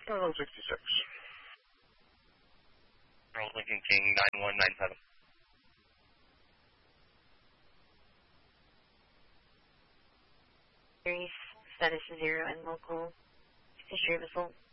166. Charles Lincoln King 9197. Status 0 and local history of assault.